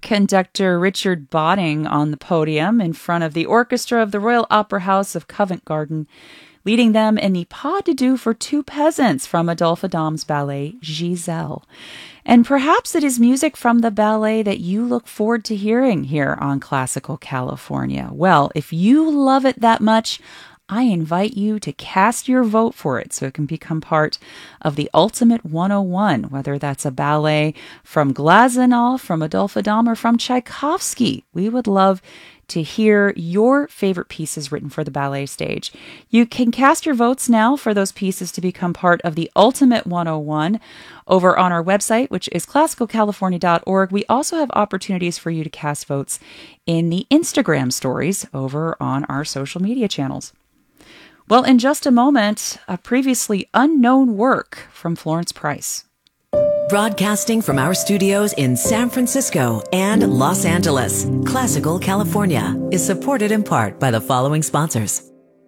conductor Richard Botting on the podium in front of the orchestra of the Royal Opera House of Covent Garden, leading them in the Pas de Deux for Two Peasants from Adolphe Adam's ballet Giselle. And perhaps it is music from the ballet that you look forward to hearing here on Classical California. Well, if you love it that much, I invite you to cast your vote for it so it can become part of the Ultimate 101, whether that's a ballet from Glazunov, from Adolphe Adam, or from Tchaikovsky. We would love to hear your favorite pieces written for the ballet stage. You can cast your votes now for those pieces to become part of the Ultimate 101 over on our website, which is classicalcalifornia.org. We also have opportunities for you to cast votes in the Instagram stories over on our social media channels. Well, in just a moment, a previously unknown work from Florence Price. Broadcasting from our studios in San Francisco and Los Angeles, Classical California is supported in part by the following sponsors.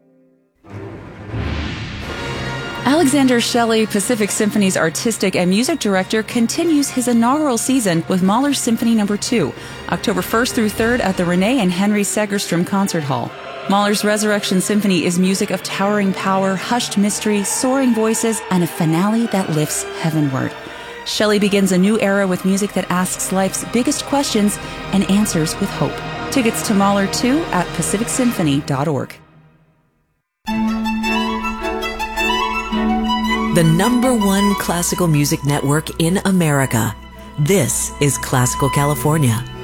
Alexander Shelley, Pacific Symphony's artistic and music director, continues his inaugural season with Mahler's Symphony No. 2, October 1st through 3rd at the Renee and Henry Segerstrom Concert Hall. Mahler's Resurrection Symphony is music of towering power, hushed mystery, soaring voices, and a finale that lifts heavenward. Shelley begins a new era with music that asks life's biggest questions and answers with hope. Tickets to Mahler 2 at pacificsymphony.org. The #1 classical music network in America. This is Classical California.